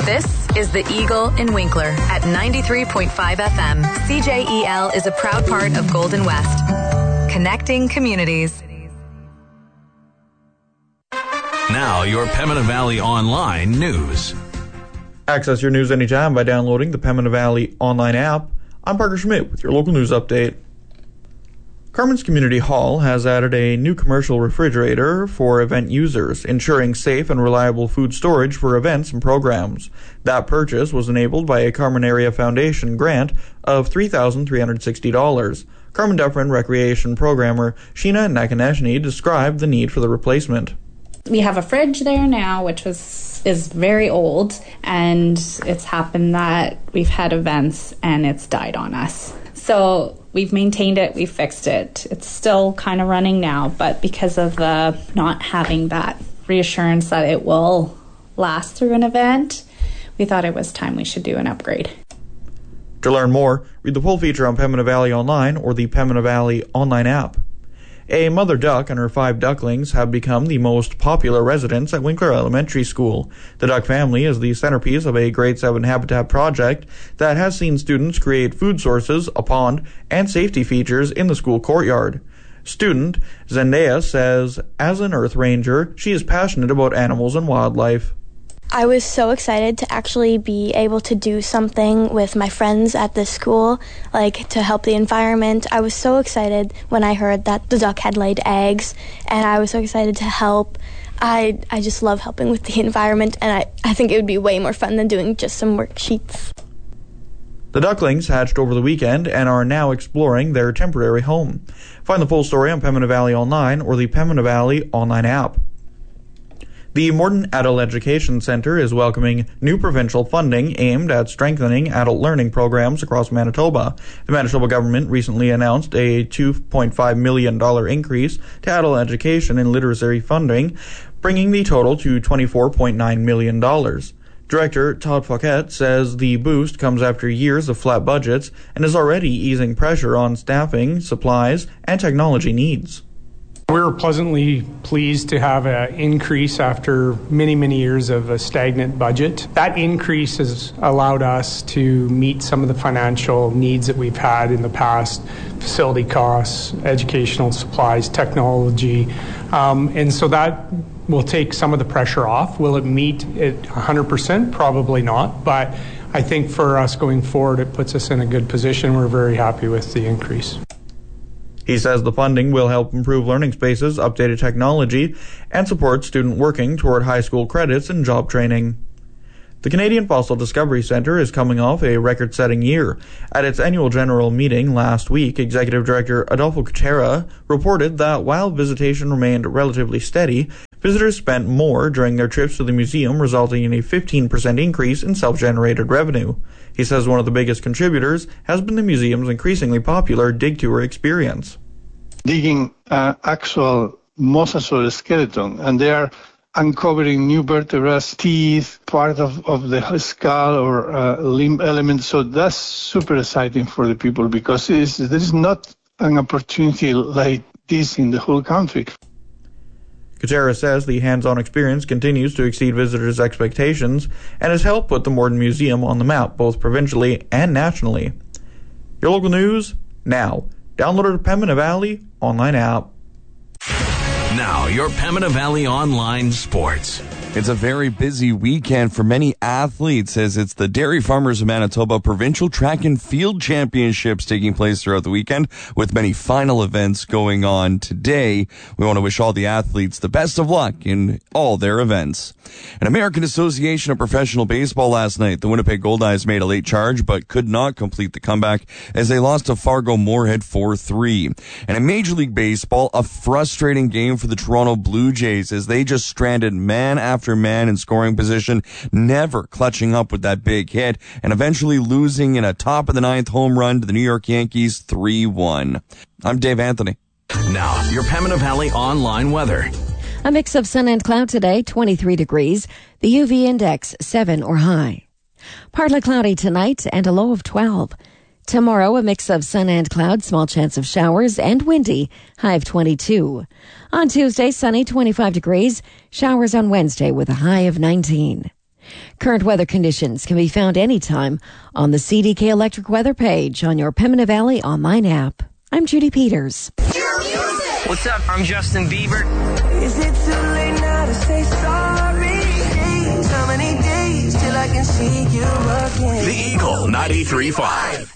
This is The Eagle in Winkler at 93.5 FM. CJEL is a proud part of Golden West. Connecting communities. Now, your Pembina Valley Online news. Access your news anytime by downloading the Pembina Valley Online app. I'm Parker Schmidt with your local news update. Carmen's Community Hall has added a new commercial refrigerator for event users, ensuring safe and reliable food storage for events and programs. That purchase was enabled by a Carmen Area Foundation grant of $3,360. Carmen Dufferin Recreation Programmer Sheena Nakaneshny described the need for the replacement. We have a fridge there now, which is very old, and it's happened that we've had events and it's died on us. So we've maintained it, we've fixed it. It's still kind of running now, but because of the not having that reassurance that it will last through an event, we thought it was time we should do an upgrade. To learn more, read the full feature on Pembina Valley Online or the Pembina Valley Online app. A mother duck and her 5 ducklings have become the most popular residents at Winkler Elementary School. The duck family is the centerpiece of a Grade 7 habitat project that has seen students create food sources, a pond, and safety features in the school courtyard. Student Zendaya says, as an earth ranger, she is passionate about animals and wildlife. I was so excited to actually be able to do something with my friends at the school, like to help the environment. I was so excited when I heard that the duck had laid eggs, and I was so excited to help. I just love helping with the environment, and I think it would be way more fun than doing just some worksheets. The ducklings hatched over the weekend and are now exploring their temporary home. Find the full story on Pembina Valley Online or the Pembina Valley Online app. The Morden Adult Education Centre is welcoming new provincial funding aimed at strengthening adult learning programs across Manitoba. The Manitoba government recently announced a $2.5 million increase to adult education and literacy funding, bringing the total to $24.9 million. Director Todd Fouquet says the boost comes after years of flat budgets and is already easing pressure on staffing, supplies, and technology needs. We were pleasantly pleased to have an increase after many, many years of a stagnant budget. That increase has allowed us to meet some of the financial needs that we've had in the past, facility costs, educational supplies, technology, and so that will take some of the pressure off. Will it meet it 100%? Probably not, but I think for us going forward, it puts us in a good position. We're very happy with the increase. He says the funding will help improve learning spaces, updated technology, and support student working toward high school credits and job training. The Canadian Fossil Discovery Centre is coming off a record-setting year. At its annual general meeting last week, Executive Director Adolfo Cutera reported that while visitation remained relatively steady, visitors spent more during their trips to the museum, resulting in a 15% increase in self-generated revenue. He says one of the biggest contributors has been the museum's increasingly popular Dig Tour experience. Digging actual mosasaur skeleton, and they are uncovering new vertebrae, teeth, part of the skull or limb element. So that's super exciting for the people because there is not an opportunity like this in the whole country. Gutierrez says the hands-on experience continues to exceed visitors' expectations and has helped put the Morden Museum on the map, both provincially and nationally. Your local news, now. Download the Pembina Valley Online app. Now, your Pembina Valley Online sports. It's a very busy weekend for many athletes as it's the Dairy Farmers of Manitoba Provincial Track and Field Championships taking place throughout the weekend with many final events going on today. We want to wish all the athletes the best of luck in all their events. An American Association of Professional Baseball last night. The Winnipeg Goldeyes made a late charge but could not complete the comeback as they lost to Fargo Moorhead 4-3. And in Major League Baseball, a frustrating game for the Toronto Blue Jays as they just stranded man after man in scoring position, never clutching up with that big hit, and eventually losing in a top-of-the-ninth home run to the New York Yankees 3-1. I'm Dave Anthony. Now, your Pembina Valley Online weather. A mix of sun and cloud today, 23 degrees. The UV index, 7 or high. Partly cloudy tonight and a low of 12. Tomorrow, a mix of sun and cloud, small chance of showers, and windy, high of 22. On Tuesday, sunny, 25 degrees. Showers on Wednesday with a high of 19. Current weather conditions can be found anytime on the CDK Electric weather page on your Pembina Valley online app. I'm Judy Peters. What's up? I'm Justin Bieber. Is it too late now to say sorry? How many days till I can see you again? The Eagle 93.5.